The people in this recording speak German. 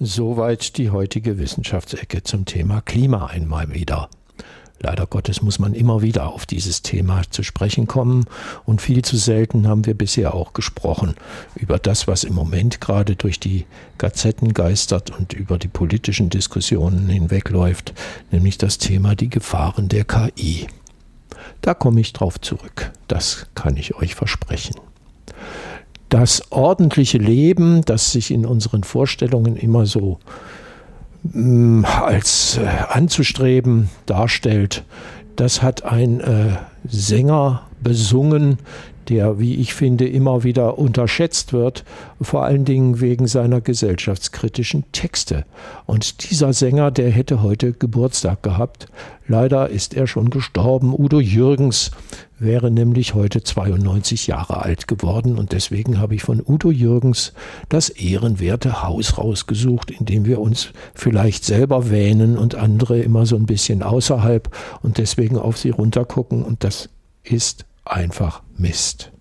Soweit die heutige Wissenschaftsecke zum Thema Klima einmal wieder. Leider Gottes muss man immer wieder auf dieses Thema zu sprechen kommen und viel zu selten haben wir bisher auch gesprochen über das, was im Moment gerade durch die Gazetten geistert und über die politischen Diskussionen hinwegläuft, nämlich das Thema die Gefahren der KI. Da komme ich drauf zurück, das kann ich euch versprechen. Das ordentliche Leben, das sich in unseren Vorstellungen immer so als anzustreben darstellt, das hat ein Sänger besungen, der, wie ich finde, immer wieder unterschätzt wird, vor allen Dingen wegen seiner gesellschaftskritischen Texte. Und dieser Sänger, der hätte heute Geburtstag gehabt. Leider ist er schon gestorben. Udo Jürgens wäre nämlich heute 92 Jahre alt geworden. Und deswegen habe ich von Udo Jürgens das ehrenwerte Haus rausgesucht, in dem wir uns vielleicht selber wähnen und andere immer so ein bisschen außerhalb und deswegen auf sie runtergucken. Und das ist einfach Mist.